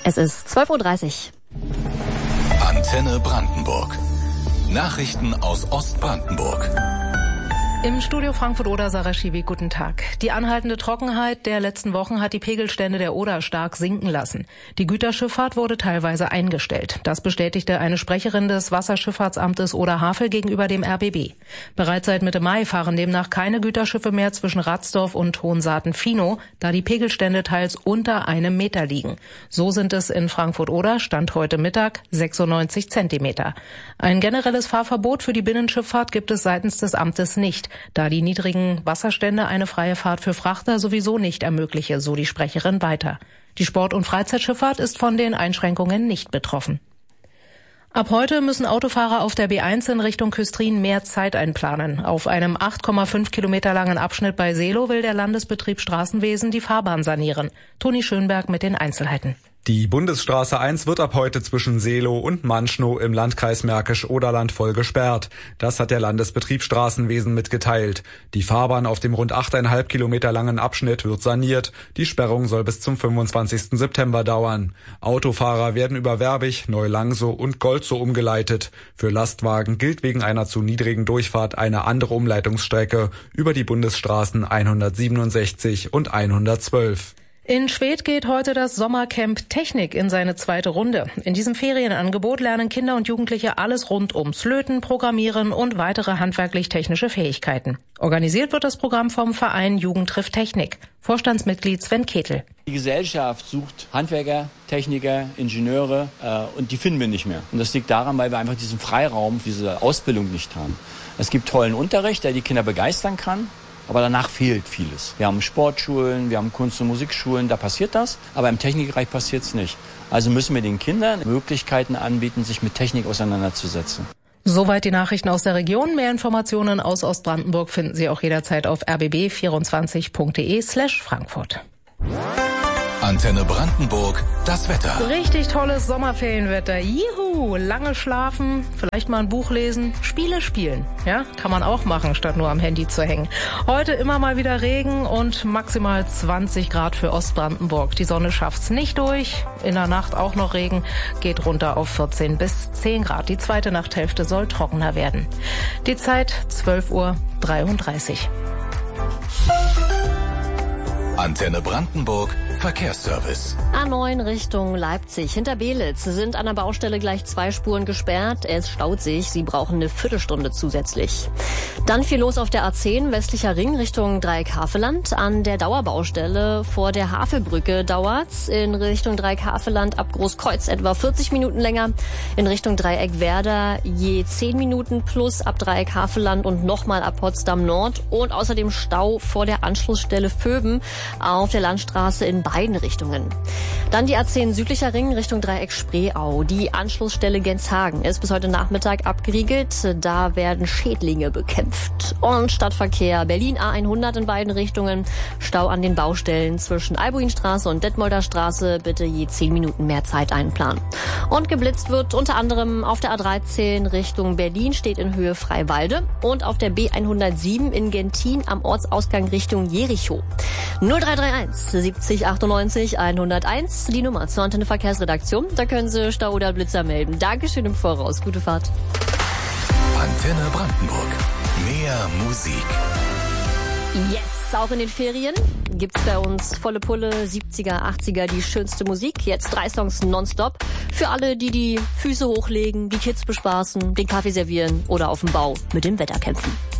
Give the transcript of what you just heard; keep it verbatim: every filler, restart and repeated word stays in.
Es ist zwölf Uhr dreißig. Antenne Brandenburg. Nachrichten aus Ostbrandenburg. Im Studio Frankfurt-Oder, Sarah Schiewig, guten Tag. Die anhaltende Trockenheit der letzten Wochen hat die Pegelstände der Oder stark sinken lassen. Die Güterschifffahrt wurde teilweise eingestellt. Das bestätigte eine Sprecherin des Wasserschifffahrtsamtes Oder-Havel gegenüber dem R B B. Bereits seit Mitte Mai fahren demnach keine Güterschiffe mehr zwischen Ratsdorf und Hohensaaten-Finow, da die Pegelstände teils unter einem Meter liegen. So sind es in Frankfurt-Oder, Stand heute Mittag, sechsundneunzig Zentimeter. Ein generelles Fahrverbot für die Binnenschifffahrt gibt es seitens des Amtes nicht, da die niedrigen Wasserstände eine freie Fahrt für Frachter sowieso nicht ermögliche, so die Sprecherin weiter. Die Sport- und Freizeitschifffahrt ist von den Einschränkungen nicht betroffen. Ab heute müssen Autofahrer auf der B eins in Richtung Küstrin mehr Zeit einplanen. Auf einem acht Komma fünf Kilometer langen Abschnitt bei Seelow will der Landesbetrieb Straßenwesen die Fahrbahn sanieren. Toni Schönberg mit den Einzelheiten. Die Bundesstraße eins wird ab heute zwischen Seelow und Manschnow im Landkreis Märkisch-Oderland voll gesperrt. Das hat der Landesbetrieb Straßenwesen mitgeteilt. Die Fahrbahn auf dem rund acht Komma fünf Kilometer langen Abschnitt wird saniert. Die Sperrung soll bis zum fünfundzwanzigsten September dauern. Autofahrer werden über Werbig, Neulangsow und Goldsow umgeleitet. Für Lastwagen gilt wegen einer zu niedrigen Durchfahrt eine andere Umleitungsstrecke über die Bundesstraßen hundertsiebenundsechzig und hundertzwölf. In Schwedt geht heute das Sommercamp Technik in seine zweite Runde. In diesem Ferienangebot lernen Kinder und Jugendliche alles rund ums Löten, Programmieren und weitere handwerklich-technische Fähigkeiten. Organisiert wird das Programm vom Verein Jugend trifft Technik. Vorstandsmitglied Sven Ketel. Die Gesellschaft sucht Handwerker, Techniker, Ingenieure äh, und die finden wir nicht mehr. Und das liegt daran, weil wir einfach diesen Freiraum, diese Ausbildung nicht haben. Es gibt tollen Unterricht, der die Kinder begeistern kann. Aber danach fehlt vieles. Wir haben Sportschulen, wir haben Kunst- und Musikschulen, da passiert das. Aber im Technikbereich passiert es nicht. Also müssen wir den Kindern Möglichkeiten anbieten, sich mit Technik auseinanderzusetzen. Soweit die Nachrichten aus der Region. Mehr Informationen aus Ostbrandenburg finden Sie auch jederzeit auf r b b vierundzwanzig punkt d e slash Frankfurt. Antenne Brandenburg, das Wetter. Richtig tolles Sommerferienwetter. Juhu, lange schlafen, vielleicht mal ein Buch lesen, Spiele spielen. Ja, kann man auch machen, statt nur am Handy zu hängen. Heute immer mal wieder Regen und maximal zwanzig Grad für Ostbrandenburg. Die Sonne schafft's nicht durch. In der Nacht auch noch Regen, geht runter auf vierzehn bis zehn Grad. Die zweite Nachthälfte soll trockener werden. Die Zeit zwölf Uhr dreiunddreißig. Antenne Brandenburg, Verkehrsservice. A neun Richtung Leipzig. Hinter Belitz sind an der Baustelle gleich zwei Spuren gesperrt. Es staut sich. Sie brauchen eine Viertelstunde zusätzlich. Dann viel los auf der A zehn, westlicher Ring Richtung Dreieck Havelland. An der Dauerbaustelle vor der Havelbrücke dauert's. In Richtung Dreieck Havelland ab Großkreuz etwa vierzig Minuten länger. In Richtung Dreieck Werder je zehn Minuten plus ab Dreieck Havelland und nochmal ab Potsdam Nord. Und außerdem Stau vor der Anschlussstelle Vöben auf der Landstraße in beiden Richtungen. Dann die A zehn südlicher Ring Richtung Dreieck Spreeau. Die Anschlussstelle Genshagen ist bis heute Nachmittag abgeriegelt. Da werden Schädlinge bekämpft. Und Stadtverkehr Berlin A hundert in beiden Richtungen. Stau an den Baustellen zwischen Albuinstraße und Detmolder Straße. Bitte je zehn Minuten mehr Zeit einplanen. Und geblitzt wird unter anderem auf der A dreizehn Richtung Berlin, steht in Höhe Freiwalde. Und auf der B hundertsieben in Gentin am Ortsausgang Richtung Jericho. null drei drei eins siebzig achtundneunzig hunderteins, die Nummer zur Antenne Verkehrsredaktion. Da können Sie Stau oder Blitzer melden. Dankeschön im Voraus. Gute Fahrt. Antenne Brandenburg. Mehr Musik. Yes, auch in den Ferien gibt's bei uns volle Pulle, siebziger, achtziger, die schönste Musik. Jetzt drei Songs nonstop. Für alle, die die Füße hochlegen, die Kids bespaßen, den Kaffee servieren oder auf dem Bau mit dem Wetter kämpfen.